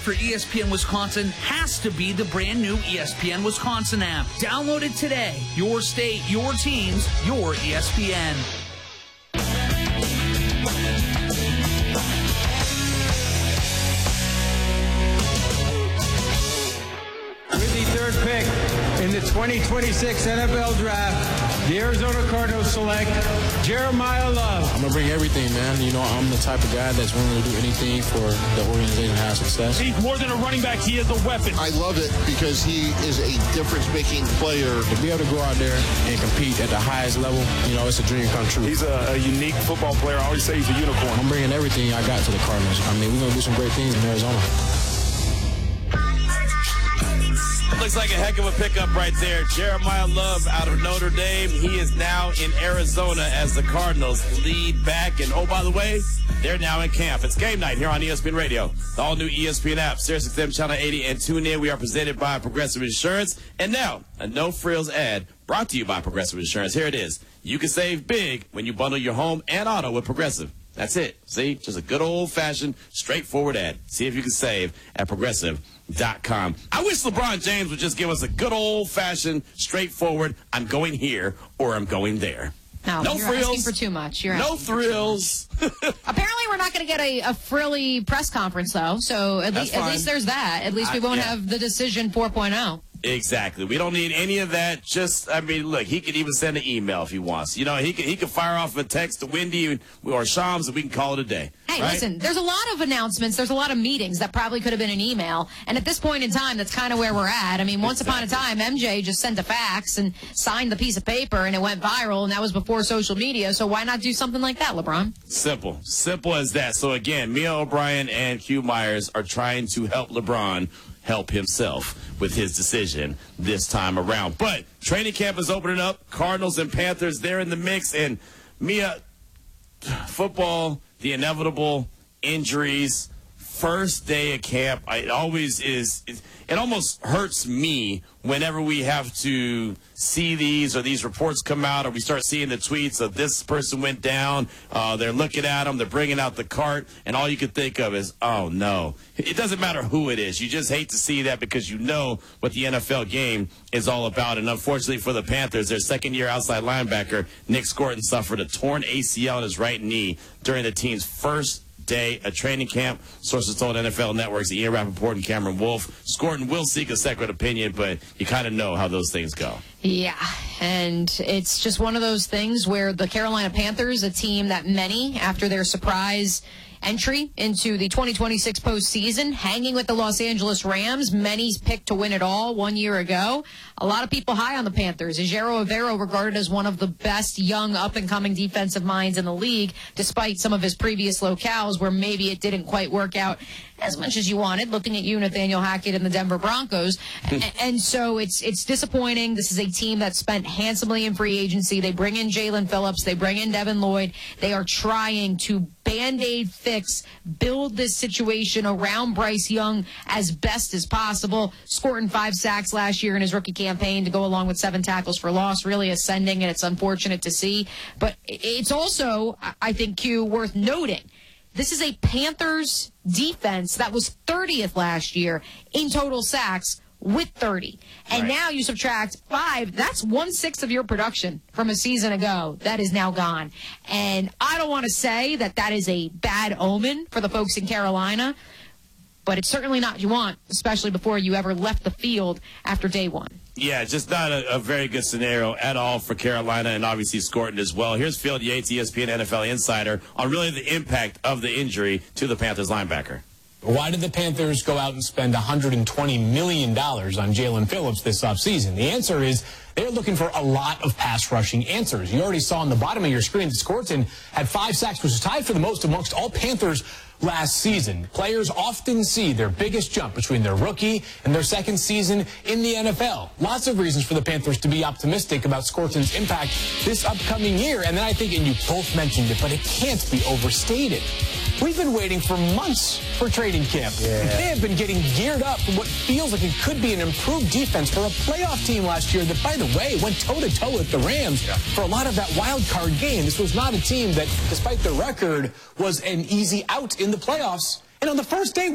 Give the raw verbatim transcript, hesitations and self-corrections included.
For E S P N Wisconsin has to be the brand new E S P N Wisconsin app. Download it today. Your state, your teams, your E S P N. With the third pick in the twenty twenty-six N F L Draft, the Arizona Cardinals select Jeremiah Love. I'm going to bring everything, man. You know, I'm the type of guy that's willing to do anything for the organization to have success. He's more than a running back. He is a weapon. I love it because he is a difference-making player. To be able to go out there and compete at the highest level, you know, it's a dream come true. He's a, a unique football player. I always say he's a unicorn. I'm bringing everything I got to the Cardinals. I mean, we're going to do some great things in Arizona. Looks like a heck of a pickup right there. Jeremiah Love out of Notre Dame. He is now in Arizona as the Cardinals lead back. And, oh, by the way, they're now in camp. It's game night here on E S P N Radio. The all-new E S P N app, Sirius X M Channel eighty, and tune in. We are presented by Progressive Insurance. And now, a no-frills ad brought to you by Progressive Insurance. Here it is. You can save big when you bundle your home and auto with Progressive. That's it. See? Just a good old-fashioned, straightforward ad. See if you can save at progressive dot com. I wish LeBron James would just give us a good old-fashioned, straightforward, I'm going here or I'm going there. No, no you're frills. asking for too much. You're no thrills. Apparently, we're not going to get a, a frilly press conference, though. So at, le- at least there's that. At least we won't I, yeah. have the decision four point oh. Exactly. We don't need any of that. Just, I mean, look, he could even send an email if he wants. You know, he could he could fire off a text to Wendy or Shams and we can call it a day. Hey, right? Listen, there's a lot of announcements. There's a lot of meetings that probably could have been an email. And at this point in time, that's kind of where we're at. I mean, once exactly. upon a time, M J just sent a fax and signed the piece of paper and it went viral, and that was before social media. So why not do something like that, LeBron? Simple. Simple as that. So, again, Mia O'Brien and Hugh Myers are trying to help LeBron help himself with his decision this time around. But training camp is opening up. Cardinals and Panthers, they're in the mix. And Mia, football, the inevitable injuries, first day of camp, it always is, it, it almost hurts me whenever we have to see these or these reports come out or we start seeing the tweets of this person went down, uh, they're looking at them, they're bringing out the cart, and all you can think of is, oh, no. It doesn't matter who it is. You just hate to see that because you know what the N F L game is all about. And unfortunately for the Panthers, their second-year outside linebacker, Nick Scorton, suffered a torn A C L in his right knee during the team's first day of training camp. Sources told N F L Network's Ian Rappaport and Cameron Wolfe. Scorton will seek a second opinion, but you kind of know how those things go. Yeah, and it's just one of those things where the Carolina Panthers, a team that many, after their surprise entry into the twenty twenty-six postseason, hanging with the Los Angeles Rams, many picked to win it all one year ago. A lot of people high on the Panthers. Ejiro Evero regarded as one of the best young up-and-coming defensive minds in the league, despite some of his previous locales where maybe it didn't quite work out as much as you wanted, looking at you, Nathaniel Hackett, and the Denver Broncos. and, and so it's it's disappointing. This is a team that spent handsomely in free agency. They bring in Jalen Phillips. They bring in Devin Lloyd. They are trying to Band-Aid fix, build this situation around Bryce Young as best as possible. Scoring five sacks last year in his rookie campaign to go along with seven tackles for loss, really ascending, and it's unfortunate to see. But it's also, I think, Q, worth noting, this is a Panthers defense that was thirtieth last year in total sacks with thirty. And right. now you subtract five. That's one-sixth of your production from a season ago. That is now gone. And I don't want to say that that is a bad omen for the folks in Carolina, but it's certainly not what you want, especially before you ever left the field after day one. Yeah, just not a, a very good scenario at all for Carolina and obviously Scorton as well. Here's Field Yates, E S P N N F L insider, on really the impact of the injury to the Panthers linebacker. Why did the Panthers go out and spend one hundred twenty million dollars on Jalen Phillips this offseason? The answer is they're looking for a lot of pass rushing answers. You already saw on the bottom of your screen that Scorton had five sacks, which is tied for the most amongst all Panthers last season. Players often see their biggest jump between their rookie and their second season in the N F L. Lots of reasons for the Panthers to be optimistic about Scorton's impact this upcoming year. And then I think, and you both mentioned it, but it can't be overstated. We've been waiting for months for training camp. Yeah. They have been getting geared up for what feels like it could be an improved defense for a playoff team last year that, by the way, went toe-to-toe with the Rams yeah. for a lot of that wild card game. This was not a team that, despite the record, was an easy out in the playoffs. And on the first day,